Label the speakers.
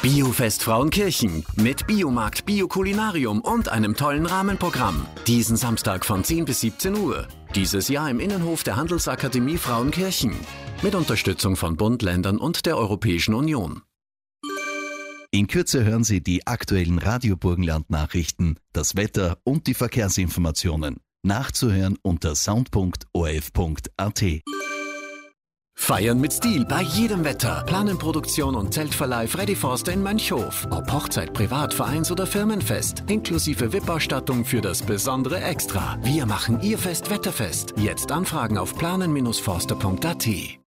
Speaker 1: Biofest Frauenkirchen mit Biomarkt, Biokulinarium und einem tollen Rahmenprogramm. Diesen Samstag von 10 bis 17 Uhr. Dieses Jahr im Innenhof der Handelsakademie Frauenkirchen. Mit Unterstützung von Bund, Ländern und der Europäischen Union.
Speaker 2: In Kürze hören Sie die aktuellen Radio Burgenland-Nachrichten, das Wetter und die Verkehrsinformationen. Nachzuhören unter sound.orf.at.
Speaker 1: Feiern mit Stil bei jedem Wetter. Planenproduktion und Zeltverleih Freddy Forster in Mönchhof. Ob Hochzeit, Privat-, Vereins- oder Firmenfest. Inklusive VIP-Ausstattung für das besondere Extra. Wir machen Ihr Fest wetterfest. Jetzt anfragen auf planen-forster.at.